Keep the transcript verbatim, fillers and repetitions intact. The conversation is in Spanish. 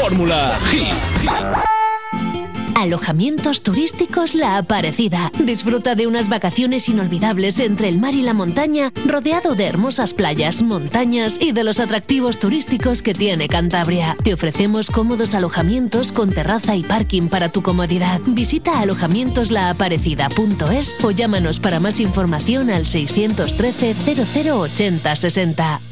Fórmula Hit. Alojamientos turísticos La Aparecida. Disfruta de unas vacaciones inolvidables entre el mar y la montaña, rodeado de hermosas playas, montañas y de los atractivos turísticos que tiene Cantabria. Te ofrecemos cómodos alojamientos con terraza y parking para tu comodidad. Visita alojamientos la aparecida punto es o llámanos para más información al seiscientos trece cero cero ochenta sesenta.